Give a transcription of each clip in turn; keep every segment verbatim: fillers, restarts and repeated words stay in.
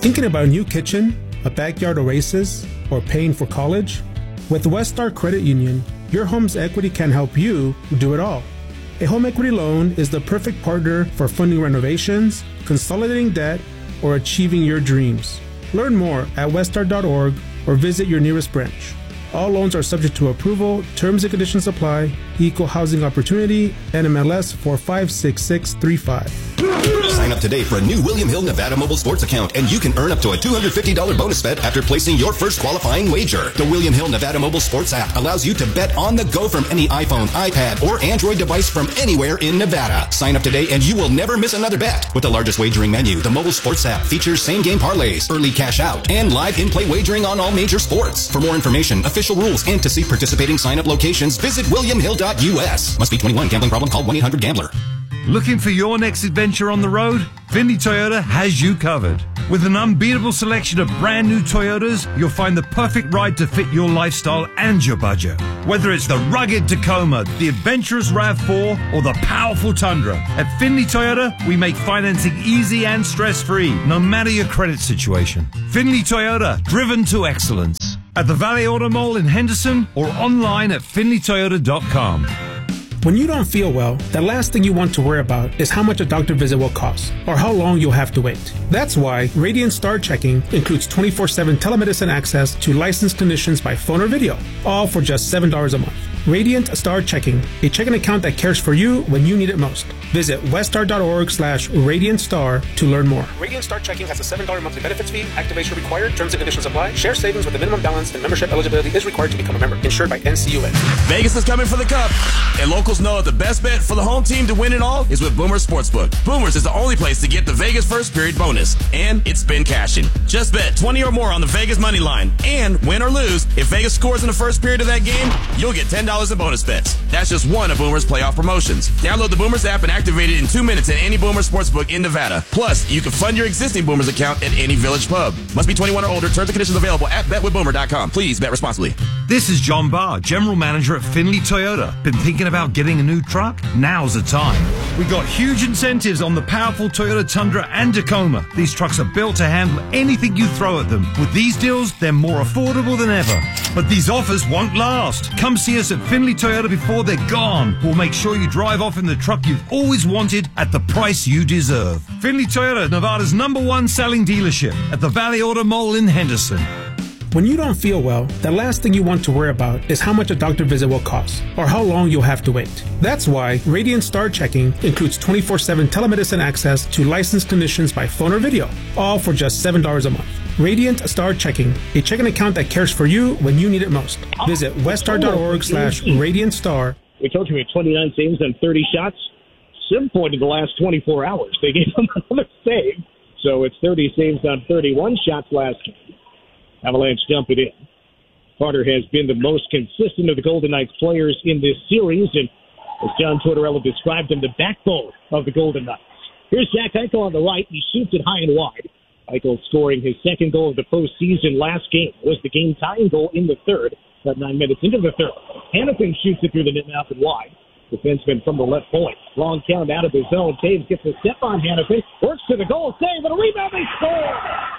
Thinking about a new kitchen, a backyard oasis, or paying for college? With Westar Credit Union, your home's equity can help you do it all. A home equity loan is the perfect partner for funding renovations, consolidating debt, or achieving your dreams. Learn more at westar dot org or visit your nearest branch. All loans are subject to approval. Terms and conditions apply. Equal housing opportunity. N M L S four five six six three five. Sign up today for a new William Hill Nevada mobile sports account, and you can earn up to a two hundred fifty dollars bonus bet after placing your first qualifying wager. The William Hill Nevada mobile sports app allows you to bet on the go from any iPhone, iPad, or Android device from anywhere in Nevada. Sign up today and you will never miss another bet. With the largest wagering menu, the mobile sports app features same-game parlays, early cash out, and live in-play wagering on all major sports. For more information, official rules, and to see participating sign-up locations, visit william hill dot U S. Must be twenty-one. Gambling problem? Call one eight hundred gambler. Looking for your next adventure on the road? Findlay Toyota has you covered. With an unbeatable selection of brand new Toyotas, you'll find the perfect ride to fit your lifestyle and your budget. Whether it's the rugged Tacoma, the adventurous RAV four, or the powerful Tundra, at Findlay Toyota, we make financing easy and stress-free, no matter your credit situation. Findlay Toyota, driven to excellence. At the Valley Auto Mall in Henderson or online at findlay toyota dot com. When you don't feel well, the last thing you want to worry about is how much a doctor visit will cost or how long you'll have to wait. That's why Radiant Star Checking includes twenty-four seven telemedicine access to licensed clinicians by phone or video, all for just seven dollars a month. Radiant Star Checking, a checking account that cares for you when you need it most. Visit westar dot org slash radiant star to learn more. Radiant Star Checking has a seven dollars monthly benefits fee. Activation required. Terms and conditions apply. Share savings with a minimum balance and membership eligibility is required to become a member. Insured by N C U A. Vegas is coming for the Cup, and locals know that the best bet for the home team to win it all is with Boomers Sportsbook. Boomers is the only place to get the Vegas first period bonus, and it's been cashing. Just bet twenty or more on the Vegas money line, and win or lose, if Vegas scores in the first period of that game, you'll get ten dollars in bonus bets. That's just one of Boomers' playoff promotions. Download the Boomers app and activate it in two minutes at any Boomers Sportsbook in Nevada. Plus, you can fund your existing Boomers account at any Village pub. Must be twenty-one or older. Terms and conditions available at bet with boomer dot com. Please bet responsibly. This is John Barr, General Manager at Findlay Toyota. Been thinking about getting a new truck? Now's the time. We got huge incentives on the powerful Toyota Tundra and Tacoma. These trucks are built to handle anything you throw at them. With these deals, they're more affordable than ever. But these offers won't last. Come see us at Findlay Toyota before they're gone. We'll make sure you drive off in the truck you've always wanted at the price you deserve. Findlay Toyota, Nevada's number one selling dealership at the Valley Auto Mall in Henderson. When you don't feel well, the last thing you want to worry about is how much a doctor visit will cost or how long you'll have to wait. That's why Radiant Star Checking includes twenty-four seven telemedicine access to licensed clinicians by phone or video, all for just seven dollars a month. Radiant Star Checking, a checking account that cares for you when you need it most. Visit westar dot org slash radiant star. We told you we had twenty-nine saves on thirty shots. Sim point in the last twenty-four hours. They gave him another save. So it's thirty saves on thirty-one shots last game. Avalanche dump it in. Carter has been the most consistent of the Golden Knights players in this series, and as John Tortorella described him, the backbone of the Golden Knights. Here's Jack Eichel on the right. He shoots it high and wide. Eichel scoring his second goal of the postseason last game. It was the game-tying goal in the third, about nine minutes into the third. Hanifin shoots it through the net mouth and wide. Defenseman from the left point. Long count out of his zone. Taves gets a step on Hanifin. Works to the goal. Save and a rebound. They score!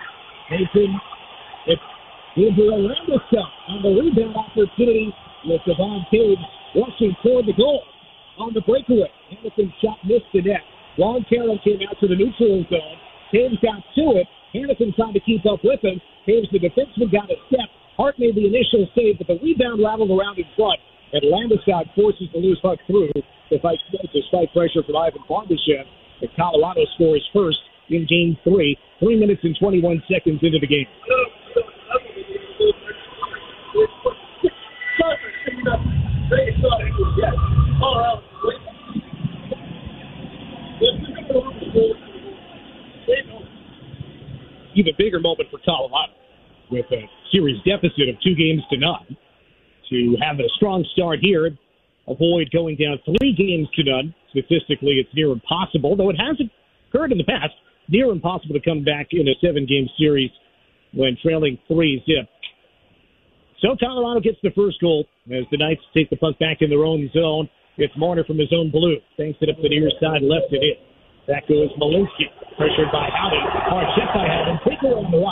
Mason, it's Gabriel Landeskog on the rebound opportunity with Devon Taves rushing toward the goal on the breakaway. Hannifin's shot missed the net. Long Carroll came out to the neutral zone. Taves got to it. Hannifin tried to keep up with him. Taves, the defenseman, got a step. Hart made the initial save, but the rebound rattled around in front, and Landeskog forces the loose puck through despite, despite pressure from Ivan Barbashev. The Colorado scores first in Game three, three minutes and twenty-one seconds into the game. Even bigger moment for Colorado with a series deficit of two games to none. To have a strong start here, avoid going down three games to none. Statistically, it's near impossible, though it hasn't occurred in the past. Near impossible to come back in a seven-game series when trailing three zip. So Colorado gets the first goal as the Knights take the puck back in their own zone. It's Marner from his own blue. Banks it up the near side, left it in. Back goes Malinsky. Pressured by Howden. Hard check by Howden. Picker on the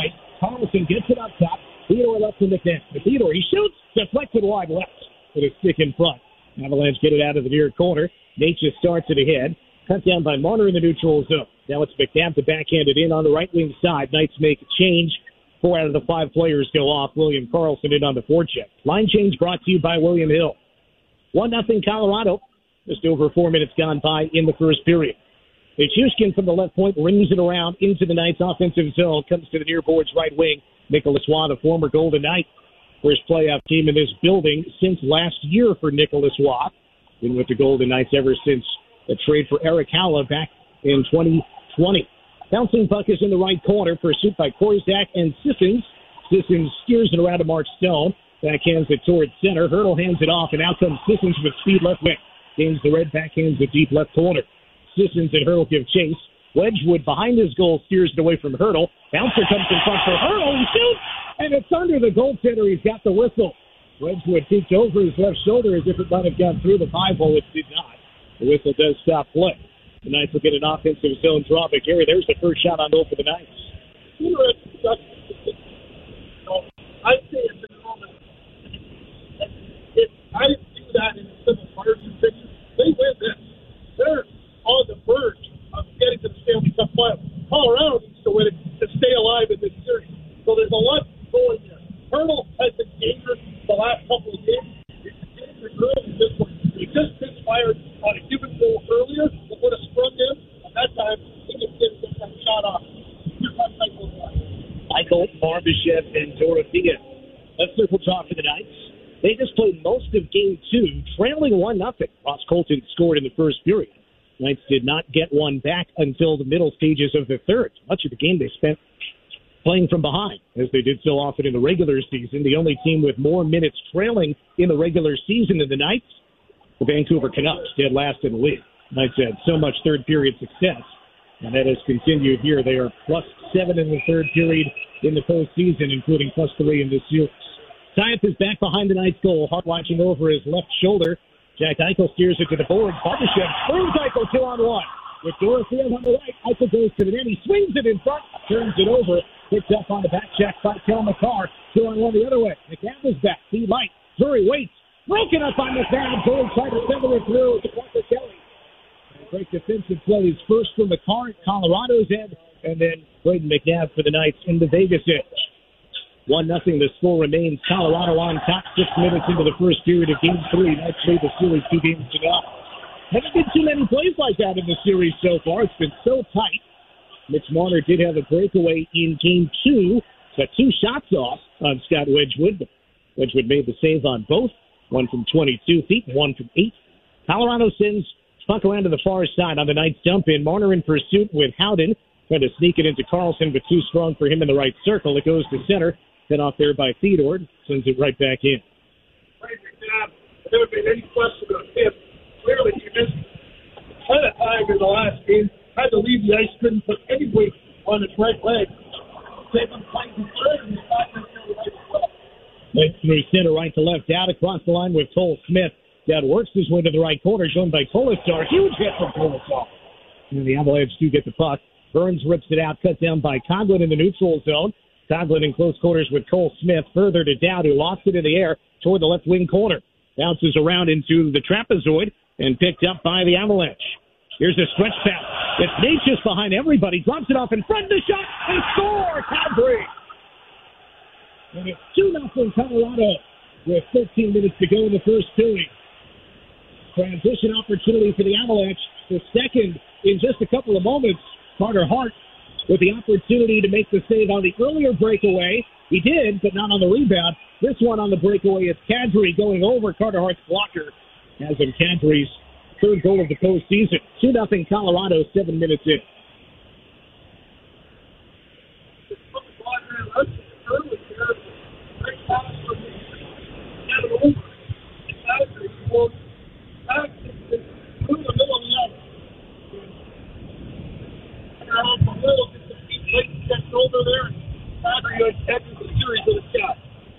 McNabb. The Theodore, he shoots, deflected wide left with a stick in front. Avalanche get it out of the near corner. Natchez starts it ahead. Cut down by Marner in the neutral zone. Now it's McNabb to backhand it in on the right wing side. Knights make a change. Four out of the five players go off. William Karlsson in on the forecheck. Line change brought to you by William Hill. one nothing Colorado. Just over four minutes gone by in the first period. Nichushkin from the left point rings it around into the Knights' offensive zone. Comes to the near boards right wing. Nicholas Waugh, the former Golden Knight. First playoff team in this building since last year for Nicholas Waugh. Been with the Golden Knights ever since the trade for Eric Halla back in twenty twenty. Bouncing puck is in the right corner. Pursuit by Korczak and Sissons. Sissons steers it around to Mark Stone. Backhands it towards center. Hurdle hands it off, and out comes Sissons with speed left wing. Gains the red, backhands it deep left corner. Sissons and Hurdle give chase. Wedgwood behind his goal steers it away from Hurdle. Bouncer comes in front for Hurdle. He shoots, and it's under the goaltender. He's got the whistle. Wedgwood peeked over his left shoulder as if it might have gone through the five hole. It did not. The whistle does stop play. The Knights will get an offensive zone draw. But Gary, there's the first shot on goal for the Knights. I'd say at the moment, if I didn't do that in a civil partisan picture, they win this. They're on the verge of getting to the Stanley Cup final. Colorado needs to win it to stay alive in this series. So there's a lot going there. Hurdle has been dangerous the last couple of games. He's dangerous early in this one. He just misfired on a given goal earlier. It would have sprung him. At that time, he could get that shot off. Here's how Michael was. Michael, Barbashev, and Dorothea. Let's circle talk for the Knights. They just played most of game two, trailing one nothing. Ross Colton scored in the first period. Knights did not get one back until the middle stages of the third. Much of the game they spent playing from behind, as they did so often in the regular season. The only team with more minutes trailing in the regular season than the Knights, the Vancouver Canucks, dead last in the league. Knights had so much third period success, and that has continued here. They are plus seven in the third period in the postseason, including plus three in this series. Science is back behind the Knights goal, Hart watching over his left shoulder. Jack Eichel steers it to the boards. Barbashev screws Eichel two on one. With Dorothea on the right, Eichel goes to the net. He swings it in front, turns it over, picked up on the back check by Kel McCarr. Two on one the other way. McNabb is back. He light. Drury waits. Broken up by McNabb. Drury trying to send it through to Parker Kelly. Great defensive plays first from McCarr at Colorado's end, and then Braden McNabb for the Knights in the Vegas edge. One nothing. The score remains Colorado on top. Six minutes into the first period of Game Three. Knights lead the series two games to none. Haven't been too many plays like that in the series so far. It's been so tight. Mitch Marner did have a breakaway in Game Two. Got two shots off on Scott Wedgwood, but Wedgwood made the save on both. One from twenty-two feet, one from eight. Colorado sends puck around to the far side on the Knights dump in. Marner in pursuit with Howden. Trying to sneak it into Karlsson, but too strong for him in the right circle. It goes to center. Then off there by Theodore. Sends it right back in. Right, McNabb. There would have been any question about him. Clearly, he missed a ton of time in the last game. Had to leave the ice, couldn't put any weight on his right leg. Save him fighting third, and he's not going to go right as well. Went through center, right to left, out across the line with Cole Smith. That works his way to the right corner, shown by Kolasar. Huge hit from Kolasar. And the Avalanche do get the puck. Burns rips it out, cut down by Coghlan in the neutral zone. Coghlan in close quarters with Cole Smith. Further to Dowd, who lost it in the air toward the left wing corner. Bounces around into the trapezoid and picked up by the Avalanche. Here's a stretch pass. It's Natchez behind everybody. Drops it off in front of the shot and score! Cadbury! And it's two nothing Colorado with thirteen minutes to go in the first period. Transition opportunity for the Avalanche. The second in just a couple of moments. Carter Hart with the opportunity to make the save on the earlier breakaway. He did, but not on the rebound. This one on the breakaway is Kadri going over Carter Hart's blocker. As in Kadri's third goal of the postseason. two nothing Colorado, seven minutes in. Over there, Kadri catches the series of the shot.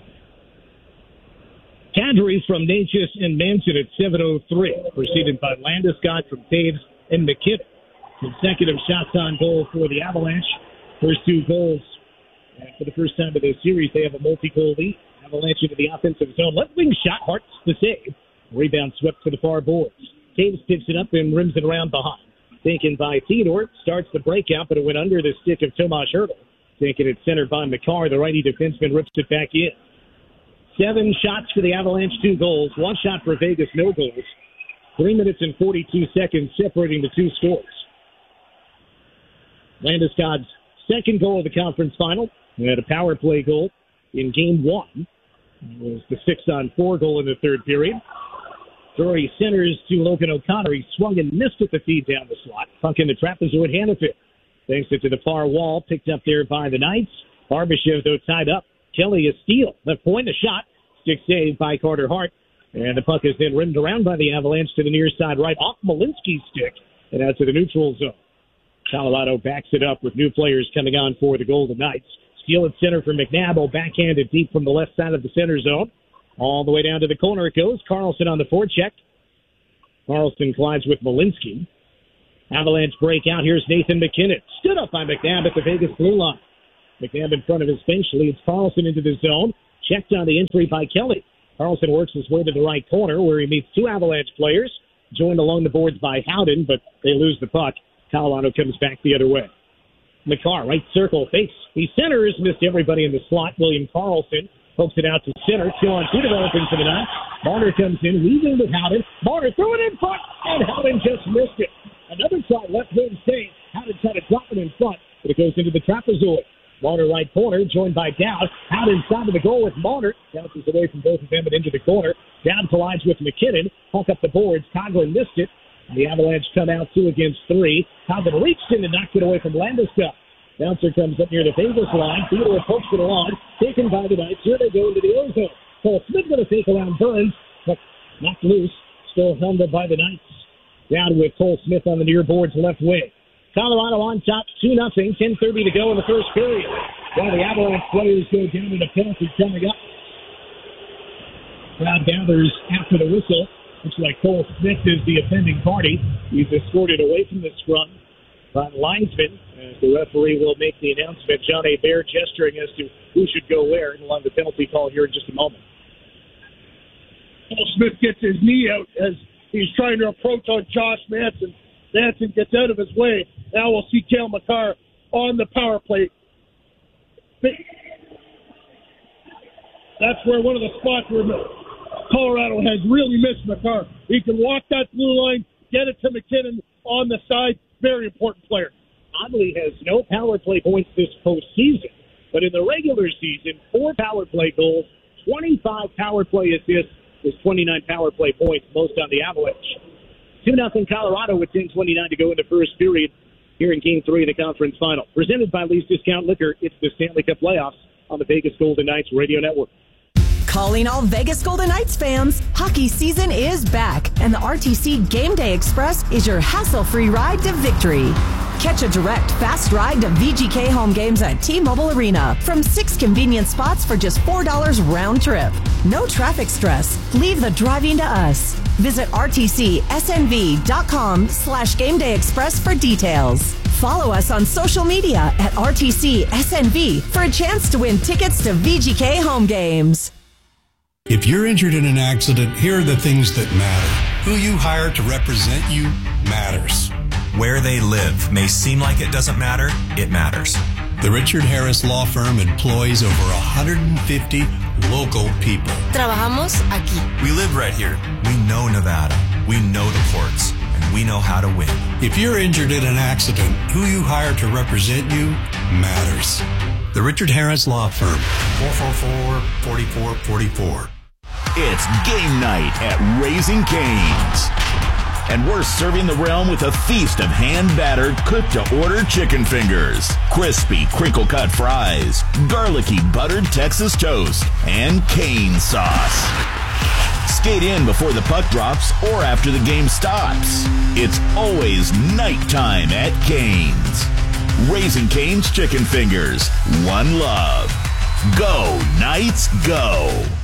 Kadri from Natchez and Manson at seven oh three, preceded by Landeskog from Taves and McKibben. Consecutive shots on goal for the Avalanche. First two goals. And for the first time of this series, they have a multi-goal lead. Avalanche into the offensive zone. Left wing shot, Hart's the save. Rebound swept to the far boards. Taves picks it up and rims it around behind. Taken by Theodore. Starts the breakout, but it went under the stick of Tomas Hertl. Taken it center by McCarr. The righty defenseman rips it back in. Seven shots for the Avalanche, two goals. One shot for Vegas, no goals. Three minutes and forty-two seconds separating the two scores. Landeskog's second goal of the conference final. He had a power play goal in game one. It was the six-on-four goal in the third period. Drury centers to Logan O'Connor. He swung and missed at the feed down the slot. Puck in the trapezoid, Hannafin. Thanks it to the far wall, picked up there by the Knights. Barbashev, though, tied up. Kelly a steal. Left point, a shot. Stick saved by Carter Hart. And the puck is then rimmed around by the Avalanche to the near side right off Malinsky's stick and out to the neutral zone. Colorado backs it up with new players coming on for the Golden Knights. Steal at center for McNabb. Backhanded deep from the left side of the center zone. All the way down to the corner it goes. Carlson on the forecheck. Carlson collides with Malinsky. Avalanche breakout. Here's Nathan McKinnon. Stood up by McNabb at the Vegas blue line. McNabb in front of his bench leads Carlson into the zone. Checked on the entry by Kelly. Carlson works his way to the right corner where he meets two Avalanche players. Joined along the boards by Howden, but they lose the puck. Colorado comes back the other way. McCarr, right circle, face. He centers, missed everybody in the slot. William Carlson pokes it out to center. Two on two developing for the Knights. Marner comes in, weaving with Howden. Marner threw it in front, and Howden just missed it. Another try, left wing save. Howden tried to drop it in front, but it goes into the trapezoid. Marner right corner, joined by Dowd. Howden inside of the goal with Marner. Bounces away from both of them and into the corner. Dowd collides with McKinnon. Puck up the boards. Coghlan missed it. And the Avalanche come out two against three. Coghlan reached in and knocked it away from Landeskog. Bouncer comes up near the Vegas line. Theodore pokes it along. Taken by the Knights. Here they go into the ozone. Cole Smith going to take around Burns, but knocked loose. Still held up by the Knights. Down with Cole Smith on the near boards left wing. Colorado on top, two nothing. ten thirty to go in the first period. While the Avalanche players go down in a penalty coming up. Crowd gathers after the whistle. Looks like Cole Smith is the offending party. He's escorted away from the scrum by the linesman. As the referee will make the announcement. John A. Bear gesturing as to who should go where, and we'll have the penalty call here in just a moment. Cole Smith gets his knee out as he's trying to approach on Josh Manson. Manson gets out of his way. Now we'll see Cale Makar on the power play. That's where one of the spots where Colorado has really missed Makar. He can walk that blue line, get it to McKinnon on the side. Very important player. Oddly has no power play points this postseason, but in the regular season, four power play goals, twenty-five power play assists, with twenty-nine power play points, most on the Avalanche. two nothing Colorado with ten twenty-nine to go in the first period here in Game three of the conference final. Presented by Lee's Discount Liquor, it's the Stanley Cup playoffs on the Vegas Golden Knights Radio Network. Calling all Vegas Golden Knights fans, hockey season is back, and the R T C Game Day Express is your hassle-free ride to victory. Catch a direct, fast ride to V G K home games at T-Mobile Arena from six convenient spots for just four dollars round trip. No traffic stress. Leave the driving to us. Visit rtcsnv.com slash Game Day Express for details. Follow us on social media at R T C S N V for a chance to win tickets to V G K home games. If you're injured in an accident, here are the things that matter. Who you hire to represent you matters. Where they live may seem like it doesn't matter. It matters. The Richard Harris Law Firm employs over one hundred fifty local people. Trabajamos aquí. We live right here. We know Nevada. We know the courts. And we know how to win. If you're injured in an accident, who you hire to represent you matters. The Richard Harris Law Firm. four four four, four four four four. It's game night at Raising Cane's. And we're serving the realm with a feast of hand-battered, cooked-to-order chicken fingers, crispy, crinkle-cut fries, garlicky, buttered Texas toast, and cane sauce. Skate in before the puck drops or after the game stops. It's always nighttime at Cane's. Raising Cane's chicken fingers. One love. Go, Knights, go.